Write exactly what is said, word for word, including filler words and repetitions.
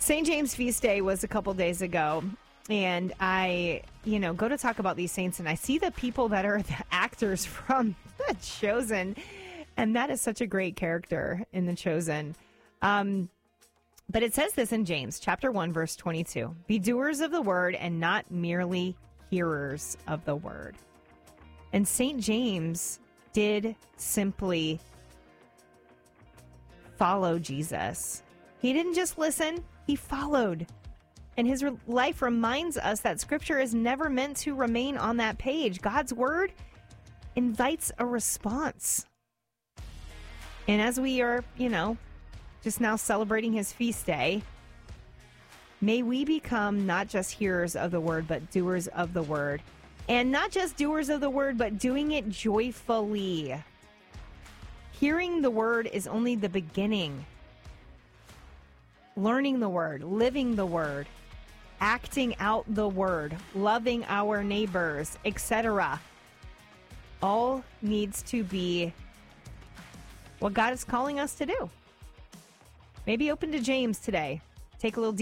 Saint James Feast Day was a couple days ago, and I, you know, go to talk about these saints, and I see the people that are the actors from The Chosen, and that is such a great character in The Chosen. Um, but it says this in James chapter one, verse twenty-two, be doers of the word and not merely hearers of the word. And Saint James did simply follow Jesus. He didn't just listen, he followed. And his re- life reminds us that Scripture is never meant to remain on that page. God's word invites a response. And as we are, you know, just now celebrating his feast day, may we become not just hearers of the word, but doers of the word. And not just doers of the word, but doing it joyfully. Hearing the word is only the beginning. Learning the word, living the word, acting out the word, loving our neighbors, et cetera, all needs to be what God is calling us to do. Maybe open to James today. Take a little deep